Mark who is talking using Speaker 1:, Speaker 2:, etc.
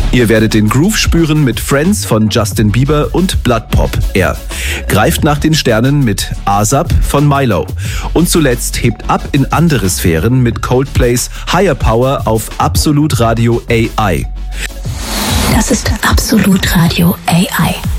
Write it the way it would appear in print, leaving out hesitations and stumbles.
Speaker 1: Ihr werdet den Groove spüren mit Friends von Justin Bieber und Blood Pop. Er greift nach den Sternen mit ASAP von Milo. Und zuletzt hebt ab in andere Sphären mit Coldplays Higher Power auf Absolut Radio AI.
Speaker 2: Das ist Absolut Radio AI.